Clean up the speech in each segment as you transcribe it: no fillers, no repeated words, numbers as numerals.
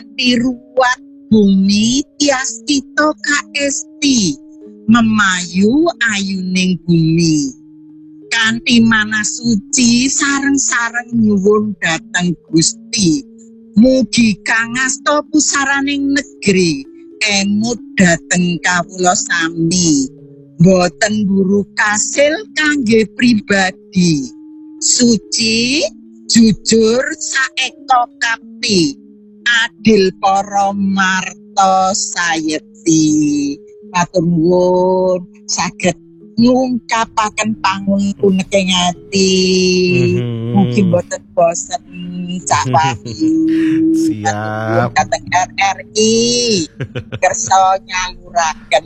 kanthi ruwat bumi tias kita kaesti memayu ayuning bumi kanthi manah suci sareng-sareng nyuwun dhateng Gusti mugi kangasta pusaraning negeri emut dhateng kawula sami boten buru kasil kangge pribadi suci jujur saekta kapti adil para marta sayekti matur nuwun saged ngungkapaken pangunipun ing ati mugi boten bosen Cak Wahyu siap kateng RRI kersa nyaluraken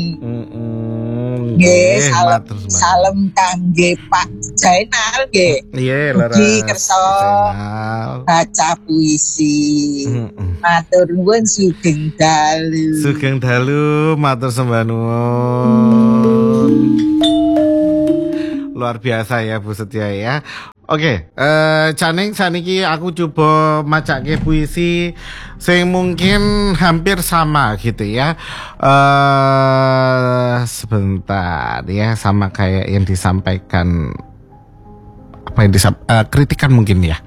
nggih salam kangge Pak Jainal nggih iya leres mugi kersa baca puisi matur nuwun sugeng dalu matur sembah nuwun luar biasa ya Bu Setia ya. Oke, Caning saniki aku coba macake puisi sing mungkin hampir sama gitu ya. Sebentar ya, sama kayak yang disampaikan kritikan mungkin ya.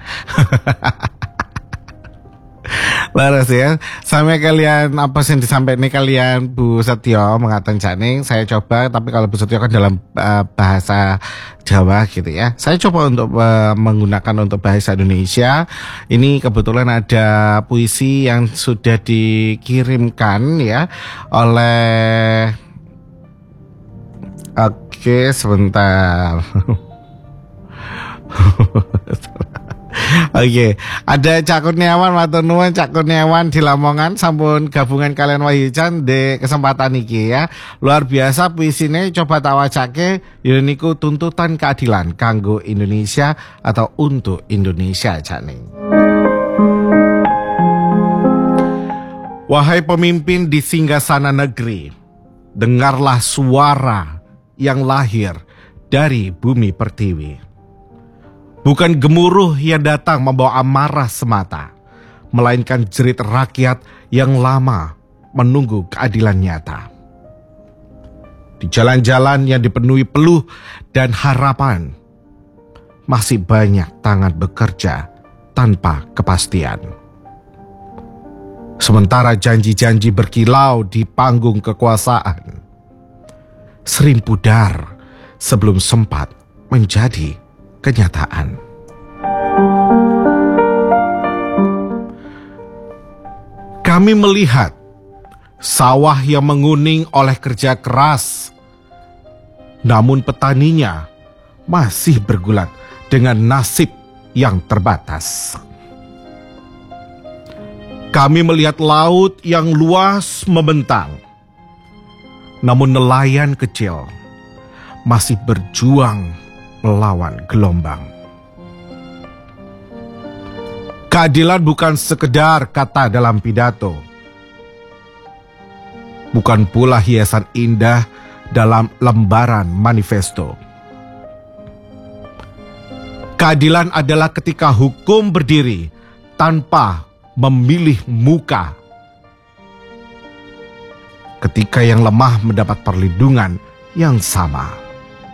Laras ya, sama kalian apa sih yang disampaikan nih kalian Bu Setio mengatakan Caning, saya coba tapi kalau Bu Setio kan dalam bahasa Jawa gitu ya. Saya coba untuk menggunakan untuk bahasa Indonesia. Ini kebetulan ada puisi yang sudah dikirimkan ya oleh Oke, sebentar. Oke, ada Cak Kurniawan matur nuwun Cak Kurniawan di Lamongan sampun gabungan kalian Wahyu Chan di kesempatan iki ya. Luar biasa puisine coba tak wacake niku tuntutan keadilan kanggo Indonesia atau untuk Indonesia Caning. Wahai pemimpin di singgasana negeri, dengarlah suara yang lahir dari bumi pertiwi. Bukan gemuruh yang datang membawa amarah semata, melainkan jerit rakyat yang lama menunggu keadilan nyata. Di jalan-jalan yang dipenuhi peluh dan harapan, masih banyak tangan bekerja tanpa kepastian. Sementara janji-janji berkilau di panggung kekuasaan, sering pudar sebelum sempat menjadi kenyataan. Kami melihat sawah yang menguning oleh kerja keras, namun petaninya masih bergulat dengan nasib yang terbatas. Kami melihat laut yang luas membentang, namun nelayan kecil masih berjuang melawan gelombang. Keadilan bukan sekedar kata dalam pidato, bukan pula hiasan indah dalam lembaran manifesto. Keadilan adalah ketika hukum berdiri tanpa memilih muka, ketika yang lemah mendapat perlindungan yang sama.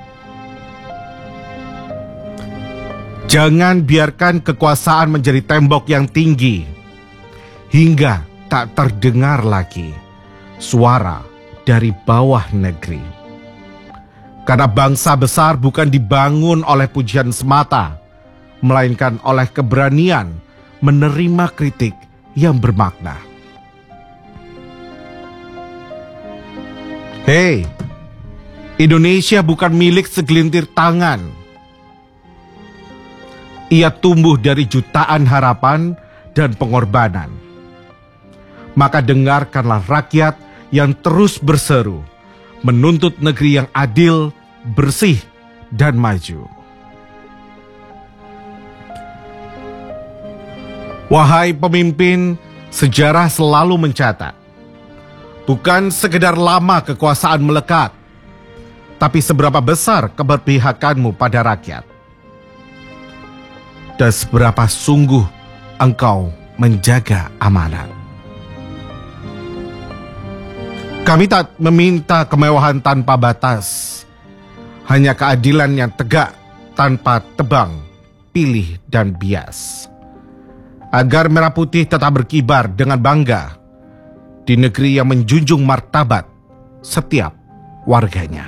Jangan biarkan kekuasaan menjadi tembok yang tinggi, hingga tak terdengar lagi suara dari bawah negeri. Karena bangsa besar bukan dibangun oleh pujian semata, melainkan oleh keberanian menerima kritik yang bermakna. Hei, Indonesia bukan milik segelintir tangan. Ia tumbuh dari jutaan harapan dan pengorbanan. Maka dengarkanlah rakyat yang terus berseru, menuntut negeri yang adil, bersih, dan maju. Wahai pemimpin, sejarah selalu mencatat, bukan sekedar lama kekuasaan melekat, tapi seberapa besar keberpihakanmu pada rakyat. Dan seberapa sungguh engkau menjaga amanat. Kami tak meminta kemewahan tanpa batas, hanya keadilan yang tegak tanpa tebang, pilih dan bias. Agar merah putih tetap berkibar dengan bangga di negeri yang menjunjung martabat setiap warganya.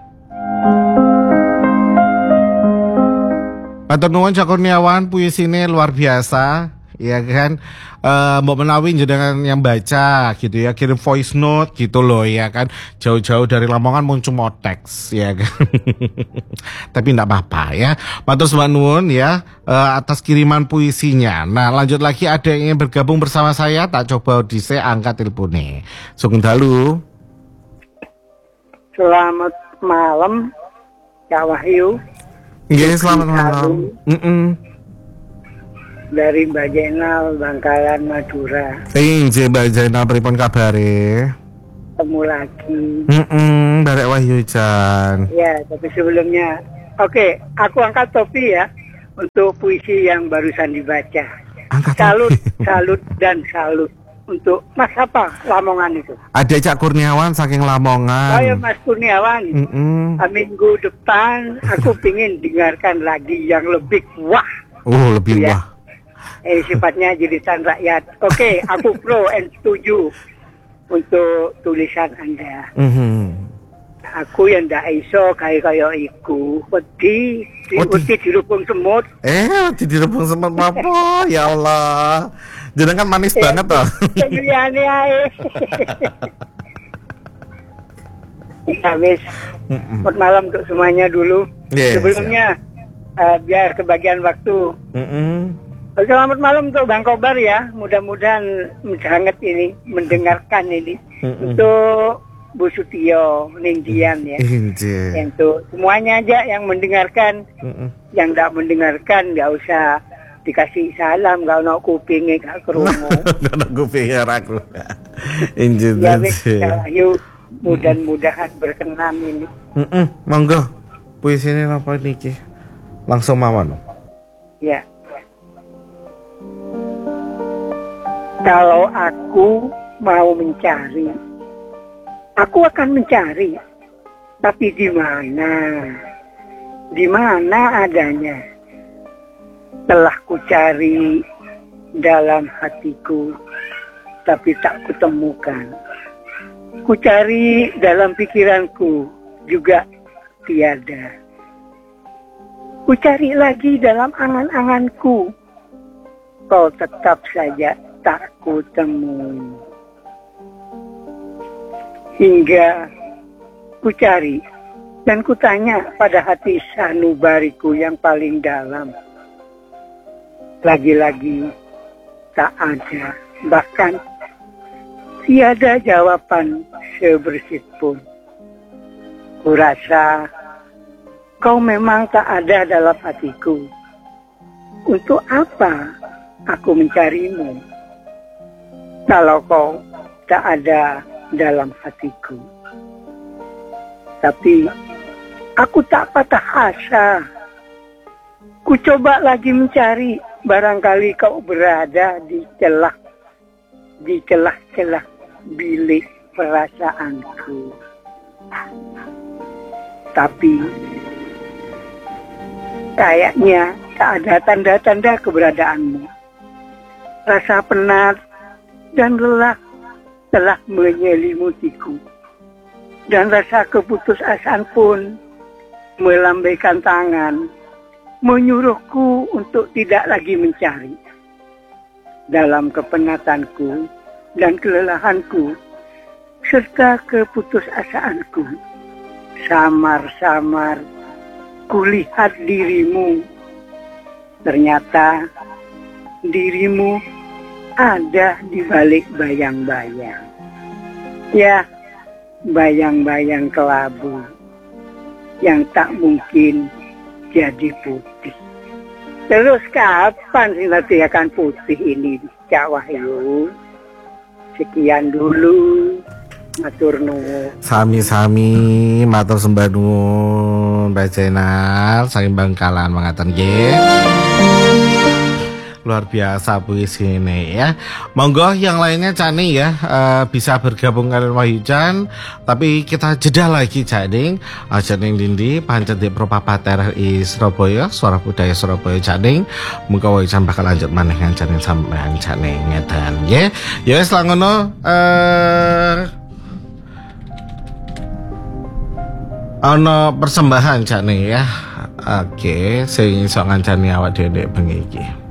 Matur nuwun Cak Kurniawan, puisine luar biasa, ya kan. Mbok menawi jenengan yang baca gitu ya, kirim voice note gitu loh ya kan, jauh-jauh dari Lamongan mau cuma teks ya kan. Tapi enggak apa-apa ya. Matur nuwun ya atas kiriman puisinya. Nah, lanjut lagi, ada yang ingin bergabung bersama saya, tak coba dhisik angkat telepone. Sugeng dalu. Selamat malam, Kak Wahyu. Nggih, selamat malam. Dari Mbak Jenal, Bangkalan, Madura. Inggih Mbak Zainal, pripun kabare? Ketemu lagi. Barek Wahyu Jan. Ya, tapi sebelumnya, oke, aku angkat topi ya untuk puisi yang barusan dibaca. Angkat Salut, topi. salut dan salut untuk Mas apa Lamongan itu. Ada Cak Kurniawan saking Lamongan. Saya Mas Kurniawan. Minggu depan aku pingin dengarkan lagi yang lebih wah. Lebih Ya. wah. Sifatnya jeritan rakyat. Oke, aku pro and setuju untuk tulisan Anda. Aku yang ndak iso kaya iku, wedi dirubung semut. Dirubung semut apa? Ya Allah. Jenengan manis banget toh. Liyane ae. Habis. Selamat malam untuk semuanya dulu. Yes, Sebelumnya biar kebagian waktu. Selamat malam untuk Bang Kobar ya. Mudah-mudahan hangat ini mendengarkan ini. Untuk Bu Sutio Ninggian ya. Untuk semuanya aja yang mendengarkan. Yang tidak mendengarkan nggak usah dikasih salam, gak ono kupinge gak krungu. Gak ono kupinge ra krungu. Injil. Yuk, mudah-mudahan berkenan ini. Monggo. Puisi ini apa niki? Langsung mawon. Ya. Kalau aku mau mencari, aku akan mencari. Tapi di mana? Di mana adanya? Telah kucari dalam hatiku, tapi tak kutemukan. Kucari dalam pikiranku, juga tiada. Kucari lagi dalam angan-anganku, kau tetap saja tak kutemui. Hingga kucari dan kutanya pada hati sanubariku yang paling dalam. Lagi-lagi tak ada, bahkan tiada jawaban sebersih pun. Kurasa kau memang tak ada dalam hatiku. Untuk apa aku mencarimu kalau kau tak ada dalam hatiku? Tapi aku tak patah asa. Ku coba lagi mencari, barangkali kau berada di celah-celah bilik perasaanku. Tapi kayaknya tak ada tanda-tanda keberadaanmu. Rasa penat dan lelah telah menyelimutiku. Dan rasa keputusasaan pun melambaikan tangan, menyuruhku untuk tidak lagi mencari. Dalam kepenatanku dan kelelahanku, serta keputusasaanku, samar-samar kulihat dirimu. Ternyata dirimu ada di balik bayang-bayang. Ya, bayang-bayang kelabu yang tak mungkin jadi putih. Terus kapan sih nanti akan putih ini, Cak Wahyu? Sekian dulu. Matur nuwun. Sami-sami matur sembah nuwun Mbak Jenal saking Bangkalan mangatan nggih. luar biasa puisi ini ya. Monggo yang lainnya Cani ya bisa bergabung kalian Wahyujan. Tapi kita jeda lagi Janing. Janing Dindi pancet di Propapat RRI Surabaya, Suara Budaya Surabaya Janing. Muga Wahyujan bakal lanjut maneh Janing sampean Janing ngedan ya. Ya wis lah ngono ana persembahan Janing ya. Oke, sing iso ngancani awak dhewe bengi iki.